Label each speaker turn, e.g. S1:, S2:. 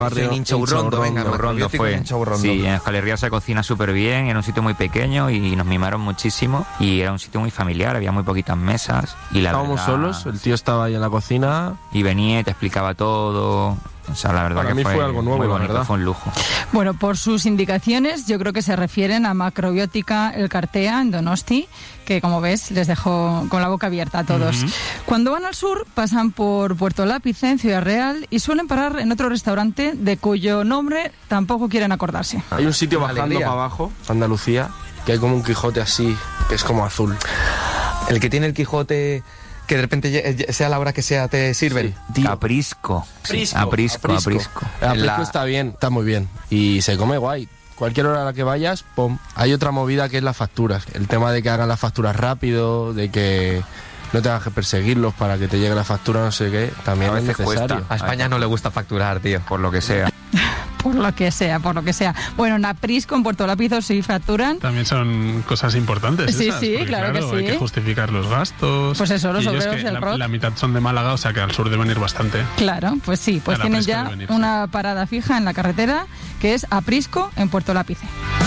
S1: En Inchaurrondo, venga,
S2: Inchaurrondo fue.
S1: Inchaurrondo.
S2: Sí, en Euskal Herria se cocina súper bien, en un sitio muy pequeño y nos mimaron muchísimo. Y era un sitio muy familiar, había muy poquitas mesas. Y
S3: estábamos solos, el tío estaba ahí en la cocina.
S2: Y venía y te explicaba todo. O sea, la verdad
S3: Para mí fue algo nuevo,
S2: muy
S3: la
S2: bonito,
S3: verdad.
S2: fue un lujo.
S4: Bueno, por sus indicaciones, yo creo que se refieren a Macrobiótica Elkartea en Donosti, que como ves les dejó con la boca abierta a todos. Cuando van al sur, pasan por Puerto Lápice, en Ciudad Real, y suelen parar en otro restaurante de cuyo nombre tampoco quieren acordarse.
S3: Hay un sitio bajando
S1: Alegría.
S3: para abajo, Andalucía, que hay como un Quijote así, que es como azul.
S1: El que tiene el Quijote, que de repente sea la hora que sea te sirven.
S3: Tío,
S2: Aprisco.
S3: Aprisco.
S2: Aprisco.
S3: El aprisco está bien, está muy bien. Y se come guay. Cualquier hora a la que vayas, pum. Hay otra movida que es las facturas. El tema de que hagan las facturas rápido, de que no tengas que perseguirlos para que te llegue la factura, no sé qué, también
S2: A
S3: es
S2: veces
S3: necesario.
S2: cuesta.
S1: A España no le gusta facturar, tío.
S2: Por lo que sea.
S4: Por lo que sea. Bueno, en Aprisco, en Puerto Lápice, sí facturan.
S5: También son cosas importantes.
S4: Sí,
S5: esas,
S4: sí,
S5: porque,
S4: claro que sí.
S5: Hay que justificar los gastos.
S4: Pues eso, los
S5: Y ellos
S4: obreros
S5: que
S4: del rock.
S5: la mitad son de Málaga, o sea que al sur deben ir bastante.
S4: Claro, pues sí, pues
S5: El
S4: tienen
S5: Aprisco
S4: ya
S5: debe venirse.
S4: una parada fija en la carretera, que es Aprisco, en Puerto Lápice.